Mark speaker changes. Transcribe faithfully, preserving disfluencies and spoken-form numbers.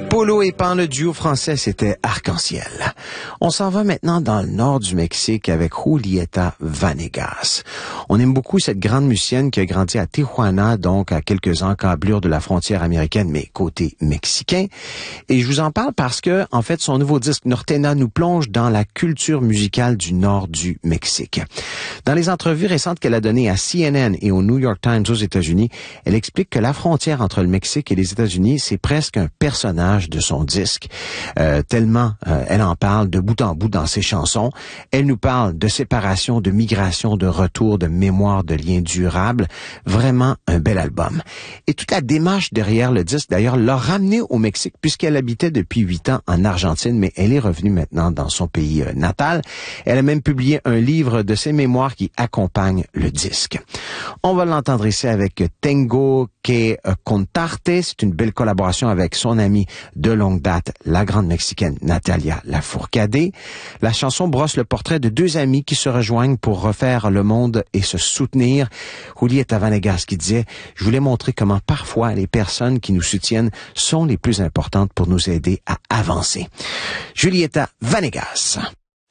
Speaker 1: Polo et Pan, le duo français, c'était Arc-en-Ciel. On s'en va maintenant dans le nord du Mexique avec Julieta Vanegas. On aime beaucoup cette grande musicienne qui a grandi à Tijuana, donc à quelques encablures de la frontière américaine, mais côté mexicain. Et je vous en parle parce que, en fait, son nouveau disque Nortena nous plonge dans la culture musicale du nord du Mexique. Dans les entrevues récentes qu'elle a données à C N N et au New York Times aux États-Unis, elle explique que la frontière entre le Mexique et les États-Unis, c'est presque un personnage de son disque. Euh, tellement euh, elle en parle de bout en bout dans ses chansons. Elle nous parle de séparation, de migration, de retour, de mémoire, de liens durables. Vraiment un bel album. Et toute la démarche derrière le disque, d'ailleurs, l'a ramenée au Mexique puisqu'elle habitait depuis huit ans en Argentine, mais elle est revenue maintenant dans son pays euh, natal. Elle a même publié un livre de ses mémoires qui accompagne le disque. On va l'entendre ici avec Tengo que Contarte. C'est une belle collaboration avec son amie de longue date, la grande Mexicaine Natalia Lafourcade. La chanson brosse le portrait de deux amis qui se rejoignent pour refaire le monde et se soutenir. Julieta Vanegas qui disait « Je voulais montrer comment parfois les personnes qui nous soutiennent sont les plus importantes pour nous aider à avancer. » Julieta Vanegas.